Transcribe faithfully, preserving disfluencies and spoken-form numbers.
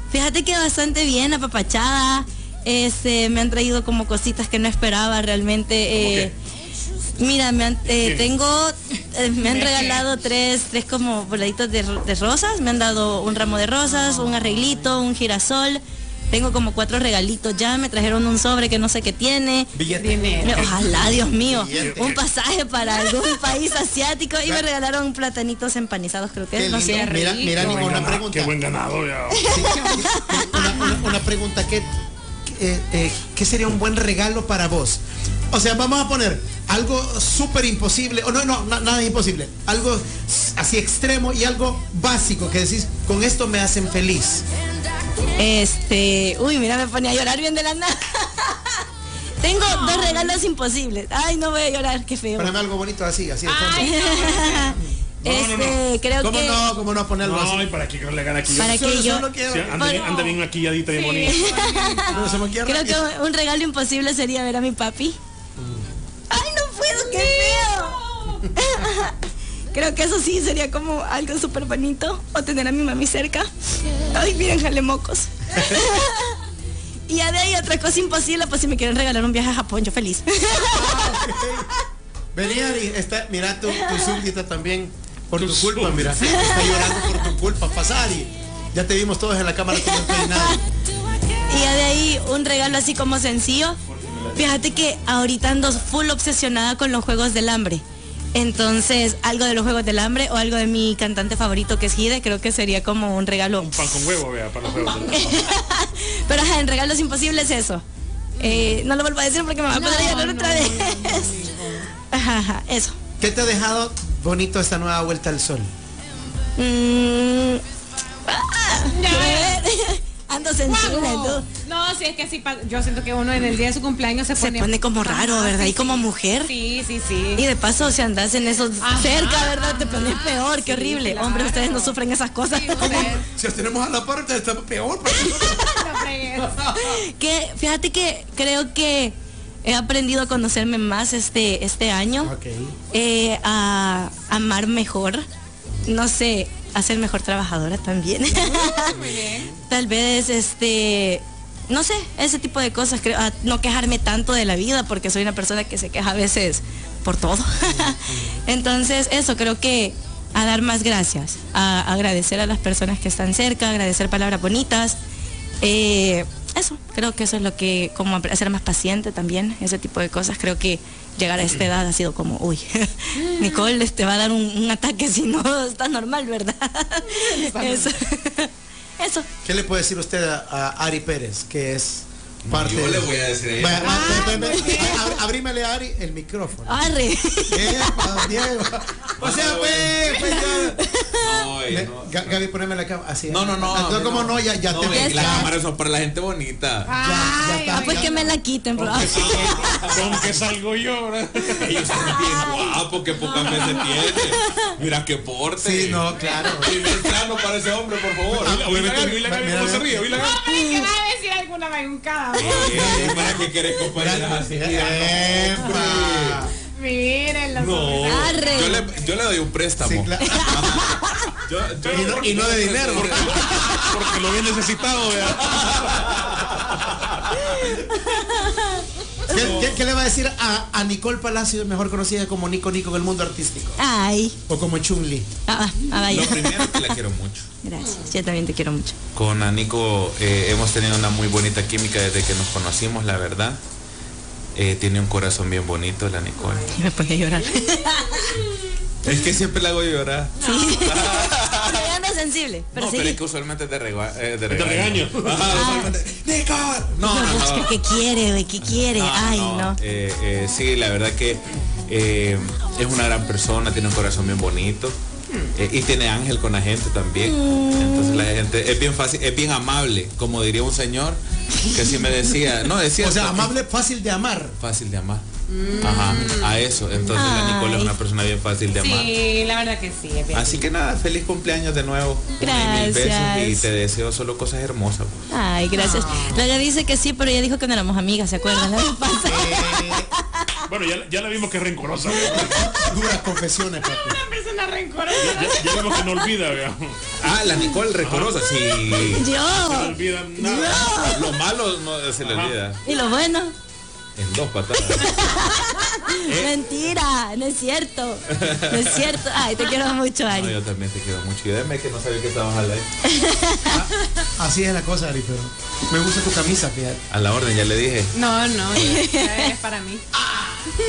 Fíjate que bastante bien, apapachada. Este, me han traído como cositas que no esperaba realmente. Eh, mira, me han, eh, tengo, eh, me han regalado tres, tres como voladitos de, de rosas. Me han dado un ramo de rosas, un arreglito, un girasol. Tengo como cuatro regalitos ya, me trajeron un sobre que no sé qué tiene. Billete. Ojalá, Dios mío. Billete. Un pasaje para algún país asiático y me regalaron platanitos empanizados, creo que es. No sé. Mira, mira, qué una buen pregunta. Qué buen ganado, ya. Sí, una, una, una pregunta, ¿qué, eh, eh, ¿qué sería un buen regalo para vos? O sea, vamos a poner algo súper imposible, o no, no, na, nada imposible, algo así extremo y algo básico que decís, con esto me hacen feliz. Este, uy, mira, me ponía a llorar bien de la nada. Tengo no. dos regalos imposibles. Ay, no voy a llorar, qué feo. Poneme algo bonito así, así de fondo. No, este, no, no. creo ¿Cómo que... no? ¿Cómo no ponerlo no, así? No, y para que le gane aquí. Para yo, que solo, yo... Solo quiero, sí, anda, bien, anda bien maquilladita y sí. bonita. No, creo que un regalo imposible sería ver a mi papi. Mm. Ay, no puedo, qué feo. Creo que eso sí sería como algo súper bonito. O tener a mi mami cerca. Ay, miren, jale mocos. Y ya de ahí otra cosa imposible, pues si me quieren regalar un viaje a Japón, yo feliz. Ah, okay. Vení, Ari, está, mira tu, tu súbdita también. Por tu, tu culpa, sub. Mira. Está llorando por tu culpa. Pasá, Ari. Ya te vimos todos en la cámara con el peinado. Y ya de ahí un regalo así como sencillo. Fíjate que ahorita ando full obsesionada con los Juegos del Hambre. Entonces, algo de los Juegos del Hambre o algo de mi cantante favorito que es Hide, creo que sería como un regalo. Un pan con huevo, vea, para los Juegos del Hambre. Pero ajá, en regalos imposibles eso. Eh, no lo vuelvo a decir porque me va a poner no, a llorar no, otra no, vez. No, no, no, no. Ajá, ajá, eso. ¿Qué te ha dejado bonito esta nueva vuelta al sol? Mm, ah, ando sensible, wow. No, sí, es que sí, yo siento que uno en el día de su cumpleaños se, se pone... Se pone como raro, ah, ¿verdad? Sí, y como mujer. Sí, sí, sí. Y de paso, si andas en eso ajá, cerca, ¿verdad? Te pones peor, qué horrible. Claro. Hombre, ustedes no sufren esas cosas. Sí, si os tenemos a la parte, está peor. Que, fíjate que creo que he aprendido a conocerme más este, este año. Okay. Eh, a amar mejor. No sé, a ser mejor trabajadora también. Muy bien. Tal vez, este, no sé, ese tipo de cosas, creo, a no quejarme tanto de la vida, porque soy una persona que se queja a veces por todo. Entonces, eso, creo que a dar más gracias, a agradecer a las personas que están cerca, agradecer palabras bonitas. Eh, eso, creo que eso es lo que, como ser más paciente también, ese tipo de cosas. Creo que llegar a esta edad ha sido como, uy, Nicole te va a dar un, un ataque si no estás normal, ¿verdad? Eso. Eso. ¿Qué le puede decir usted a, a Ari Pérez, que es parte? Yo de... le voy a decir a ella. Vaya, ah, ve, ve, ve. A, abrímele a Ari el micrófono. Arre. Epa, Diego. O sea, ve, pues ya. No, eh, no. Gaby, poneme la cámara así. No, no, no. No, no, como no, ya, ya no, te ve, ves. las cámaras son para la gente bonita. Ay, ya, ya está, ah, pues ya. Que me la quiten, bro. ¿Con, ¿Con qué salgo yo, ¿verdad? Ellos son bien guapos, que pocas veces tiene. Mira qué porte. Sí, no, claro. Y bien plano para ese hombre, por favor. Obviamente, vi la Gaby cómo se ríe, vi la Gaby. No, pero es que va a decir alguna maguncada. ¿Para qué querés compañeras así? Miren los no, yo le, yo le doy un préstamo. Sí, claro. yo, yo, y, no, y no de dinero. Porque, porque lo bien necesitado, ¿verdad? ¿Qué, qué, ¿Qué le va a decir a, a Nicole Palacio, mejor conocida como Nico Nico en el mundo artístico? Ay. O como Chun-Li. Ah, ah, Lo primero que la quiero mucho. Gracias, yo también te quiero mucho. Con a Nico eh, hemos tenido una muy bonita química desde que nos conocimos, la verdad. Eh, tiene un corazón bien bonito, la Nicole. Y me pone a llorar. Es que siempre la hago llorar. Sí. Pero ando sensible. Pero no, sí. pero es que usualmente te, regua eh, te regaño. Ah, ¡Nicole! No, no, no, no. ¿Qué quiere, güey? ¿Qué quiere? No, Ay, no. no. Eh, eh, sí, la verdad que eh, es una gran persona, tiene un corazón bien bonito. Eh, y tiene ángel con la gente también. Mm. Entonces la gente es bien fácil, es bien amable, como diría un señor que sí me decía, no decía. O sea, amable, fácil de amar. Fácil de amar. Mm. Ajá, a eso. Entonces ay. La Nicole es una persona bien fácil de amar. Sí, la verdad que sí. Es bien así que nada, feliz cumpleaños de nuevo. Gracias. Mil besos y te deseo solo cosas hermosas. Pues. Ay, gracias. Oh. La ya dice que sí, pero ella dijo que no éramos amigas, ¿se acuerdan? La vez pasada. Bueno, ya, ya la vimos que es rencorosa. Duras confesiones, papi. Una persona rencorosa. Ya, ya, ya vimos que no olvida, vea. Ah, la Nicole rencorosa, sí. No Yo. olvida nada. Lo malo no se le Ajá. olvida. Y lo bueno. En dos patadas. Mentira, no es cierto. No es cierto. Ay, te quiero mucho, No, Ari. yo también te quiero mucho. Y déjame que no sabía que estabas al aire. Así es la cosa, Ari, pero me gusta tu camisa, fíjate. A la orden, ya le dije. No, no, es para mí.